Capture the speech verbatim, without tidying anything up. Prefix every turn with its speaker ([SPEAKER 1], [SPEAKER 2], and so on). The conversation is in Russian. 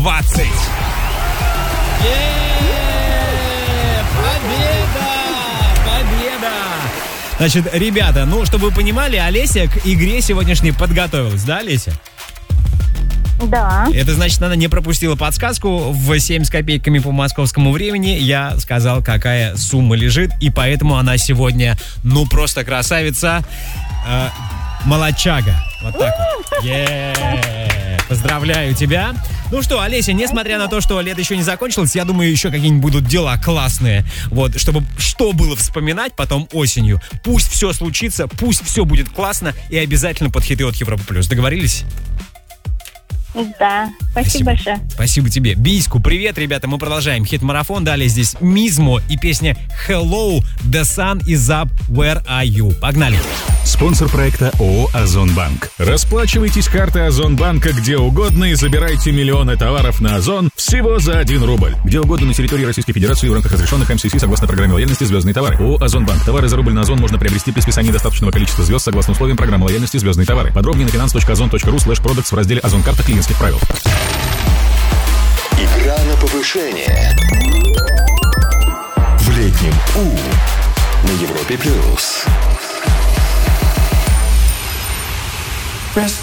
[SPEAKER 1] двадцать. Победа! Победа! Значит, ребята, ну, чтобы вы понимали, Олеся к игре сегодняшней подготовилась, да, Олеся?
[SPEAKER 2] Да.
[SPEAKER 1] Это значит, она не пропустила подсказку. В семь с копейками по московскому времени я сказал, какая сумма лежит, и поэтому она сегодня, ну, просто красавица, э, молодчага. Вот так вот. Е-е-е. Поздравляю тебя. Ну что, Олеся, несмотря на то, что лето еще не закончилось, я думаю, еще какие-нибудь будут дела классные. Вот, чтобы что было вспоминать потом осенью. Пусть все случится, пусть все будет классно и обязательно под хиты от Европы плюс. Договорились?
[SPEAKER 2] Да, спасибо, спасибо большое.
[SPEAKER 1] Спасибо тебе. Бийску, привет, ребята, мы продолжаем хит-марафон. Далее здесь Мизмо и песня Hello, The Sun is Up, Where Are You? Погнали.
[SPEAKER 3] Спонсор проекта ООО «Озонбанк». Расплачивайтесь картой Озонбанка где угодно и забирайте миллионы товаров на Озон всего за один рубль. Где угодно на территории Российской Федерации в рамках разрешенных эм си си согласно программе лояльности «Звездные товары». ООО «Озонбанк». Товары за рубль на Озон можно приобрести при списании достаточного количества звезд согласно условиям программы лояльности «Звездные товары». Подробнее на finance точка озон точка ру слэш продактс в разделе «Озон карта клиентских правил».
[SPEAKER 4] Игра на повышение. В летнем У на Европе плюс.